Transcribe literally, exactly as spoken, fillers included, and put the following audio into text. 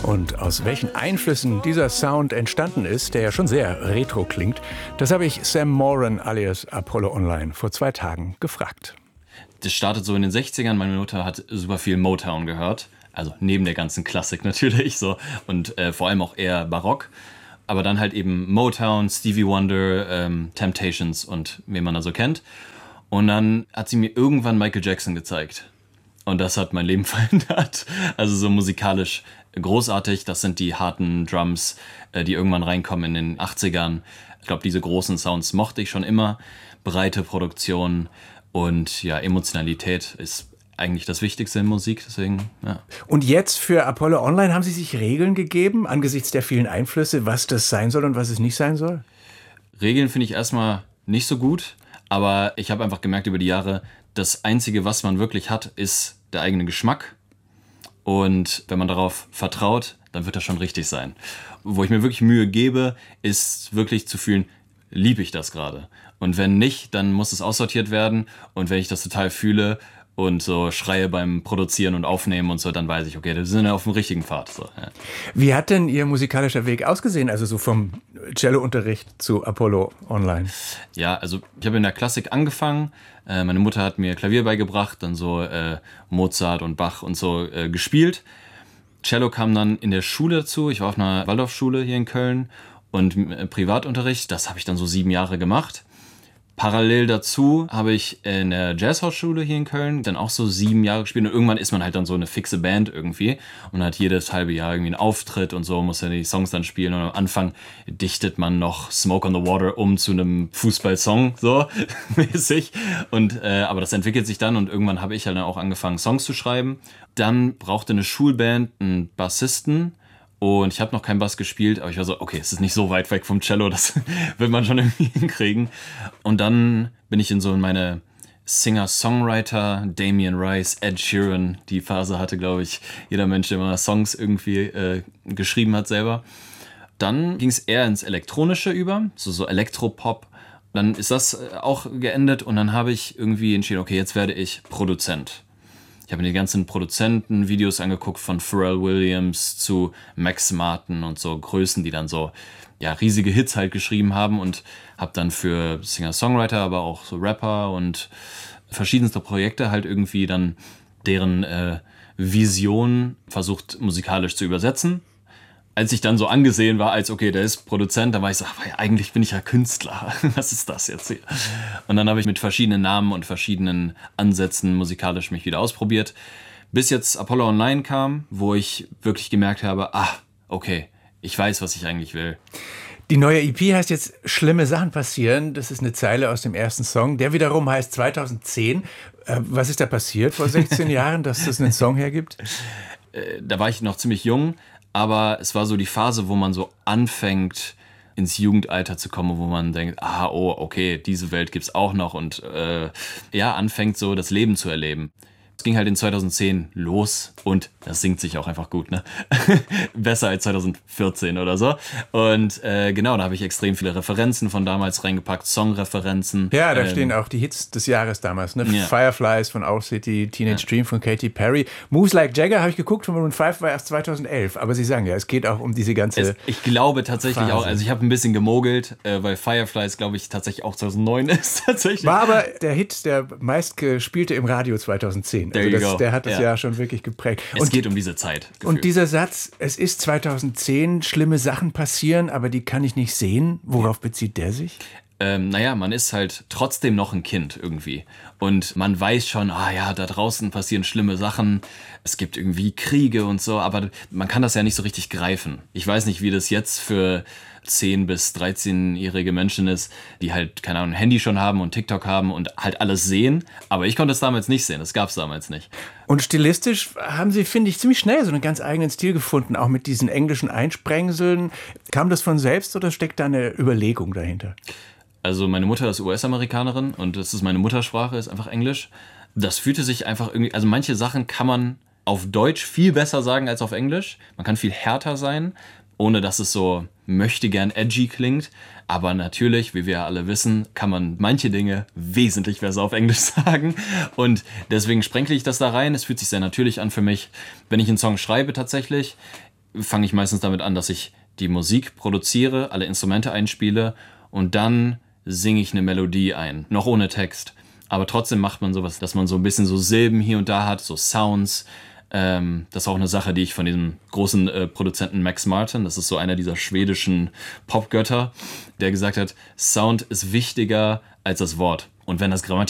Und aus welchen Einflüssen dieser Sound entstanden ist, der ja schon sehr retro klingt, das habe ich Sam Moran alias Apollo Online vor zwei Tagen gefragt. Das startet so in den sechzigern. Meine Mutter hat super viel Motown gehört. Also neben der ganzen Klassik natürlich. so Und äh, vor allem auch eher Barock. Aber dann halt eben Motown, Stevie Wonder, ähm, Temptations und wen man da so kennt. Und dann hat sie mir irgendwann Michael Jackson gezeigt. Und das hat mein Leben verändert. Also so musikalisch großartig. Das sind die harten Drums, die irgendwann reinkommen in den achtzigern. Ich glaube, diese großen Sounds mochte ich schon immer. Breite Produktion und ja, Emotionalität ist eigentlich das Wichtigste in Musik. Deswegen, ja. Und jetzt für Apollo Online haben Sie sich Regeln gegeben, angesichts der vielen Einflüsse, was das sein soll und was es nicht sein soll? Regeln finde ich erstmal nicht so gut. Aber ich habe einfach gemerkt über die Jahre, das Einzige, was man wirklich hat, ist der eigene Geschmack. Und wenn man darauf vertraut, dann wird das schon richtig sein. Wo ich mir wirklich Mühe gebe, ist wirklich zu fühlen, liebe ich das gerade? Und wenn nicht, dann muss es aussortiert werden. Und wenn ich das total fühle und so schreie beim Produzieren und Aufnehmen und so, dann weiß ich, okay, wir sind auf dem richtigen Pfad. So, ja. Wie hat denn Ihr musikalischer Weg ausgesehen? Also so vom Cello-Unterricht zu Apollo Online? Ja, also ich habe in der Klassik angefangen. Äh, meine Mutter hat mir Klavier beigebracht, dann so äh, Mozart und Bach und so äh, gespielt. Cello kam dann in der Schule dazu. Ich war auf einer Waldorfschule hier in Köln und äh, Privatunterricht. Das habe ich dann so sieben Jahre gemacht. Parallel dazu habe ich in der Jazzhausschule hier in Köln dann auch so sieben Jahre gespielt und irgendwann ist man halt dann so eine fixe Band irgendwie und hat jedes halbe Jahr irgendwie einen Auftritt und so, muss ja die Songs dann spielen und am Anfang dichtet man noch Smoke on the Water um zu einem Fußballsong, so mäßig. Und, äh, aber das entwickelt sich dann und irgendwann habe ich halt dann auch angefangen Songs zu schreiben. Dann brauchte eine Schulband einen Bassisten. Und ich habe noch keinen Bass gespielt, aber ich war so, okay, es ist nicht so weit weg vom Cello, das wird man schon irgendwie hinkriegen. Und dann bin ich in so meine Singer-Songwriter, Damien Rice, Ed Sheeran, die Phase hatte, glaube ich, jeder Mensch, der mal Songs irgendwie äh, geschrieben hat selber. Dann ging es eher ins Elektronische über, so, so Elektropop. Dann ist das auch geendet und dann habe ich irgendwie entschieden, okay, jetzt werde ich Produzent. Ich habe mir die ganzen Produzenten-Videos angeguckt, von Pharrell Williams zu Max Martin und so Größen, die dann so ja, riesige Hits halt geschrieben haben und habe dann für Singer-Songwriter, aber auch so Rapper und verschiedenste Projekte halt irgendwie dann deren äh, Vision versucht musikalisch zu übersetzen. Als ich dann so angesehen war, als okay, der ist Produzent, da war ich so, ach, eigentlich bin ich ja Künstler. Was ist das jetzt hier? Und dann habe ich mit verschiedenen Namen und verschiedenen Ansätzen musikalisch mich wieder ausprobiert. Bis jetzt Apollo Online kam, wo ich wirklich gemerkt habe, ah, okay, ich weiß, was ich eigentlich will. Die neue E P heißt jetzt Schlimme Sachen passieren. Das ist eine Zeile aus dem ersten Song. Der wiederum heißt zweitausendzehn. Äh, was ist da passiert vor sechzehn Jahren, dass das einen Song hergibt? Äh, da war ich noch ziemlich jung. Aber es war so die Phase, wo man so anfängt, ins Jugendalter zu kommen, wo man denkt, ah, oh, okay, diese Welt gibt's auch noch und äh, ja, anfängt so das Leben zu erleben. Es ging halt in zweitausendzehn los und das singt sich auch einfach gut, ne? Besser als zweitausendvierzehn oder so. Und äh, genau, da habe ich extrem viele Referenzen von damals reingepackt, Songreferenzen. Ja, da ähm, stehen auch die Hits des Jahres damals, ne? Ja. Fireflies von Owl City, Teenage ja. Dream von Katy Perry. Moves Like Jagger habe ich geguckt, von Maroon fünf war erst zweitausendelf. Aber Sie sagen ja, es geht auch um diese ganze es, Ich glaube tatsächlich Phase. auch, also ich habe ein bisschen gemogelt, äh, weil Fireflies, glaube ich, tatsächlich auch zweitausendneun ist. tatsächlich. War aber der Hit, der meistgespielte im Radio zweitausendzehn. Also das, der hat das ja. Jahr schon wirklich geprägt. Es und, geht um diese Zeit. Gefühlt. Und dieser Satz, es ist zweitausendzehn, schlimme Sachen passieren, aber die kann ich nicht sehen. Worauf ja. bezieht der sich? Ähm, naja, man ist halt trotzdem noch ein Kind irgendwie. Und man weiß schon, ah ja, da draußen passieren schlimme Sachen. Es gibt irgendwie Kriege und so, aber man kann das ja nicht so richtig greifen. Ich weiß nicht, wie das jetzt für zehn- bis dreizehnjährige Menschen ist, die halt, keine Ahnung, ein Handy schon haben und TikTok haben und halt alles sehen. Aber ich konnte es damals nicht sehen, das gab es damals nicht. Und stilistisch haben Sie, finde ich, ziemlich schnell so einen ganz eigenen Stil gefunden, auch mit diesen englischen Einsprengseln. Kam das von selbst oder steckt da eine Überlegung dahinter? Also meine Mutter ist U S-Amerikanerin und das ist meine Muttersprache, ist einfach Englisch. Das fühlte sich einfach irgendwie, also manche Sachen kann man auf Deutsch viel besser sagen als auf Englisch. Man kann viel härter sein, ohne dass es so möchte gern edgy klingt. Aber natürlich, wie wir alle wissen, kann man manche Dinge wesentlich besser auf Englisch sagen. Und deswegen sprenkle ich das da rein. Es fühlt sich sehr natürlich an für mich. Wenn ich einen Song schreibe tatsächlich, fange ich meistens damit an, dass ich die Musik produziere, alle Instrumente einspiele und dann singe ich eine Melodie ein, noch ohne Text. Aber trotzdem macht man sowas, dass man so ein bisschen so Silben hier und da hat, so Sounds. Ähm, das ist auch eine Sache, die ich von diesem großen äh, Produzenten Max Martin, das ist so einer dieser schwedischen Popgötter, der gesagt hat, Sound ist wichtiger als das Wort. Und wenn das grammatikalisch